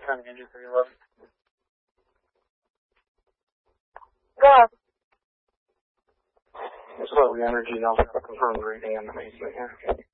kind of engine 311. Go ahead. Slow energy, and I'll confirm the rating on the basement here.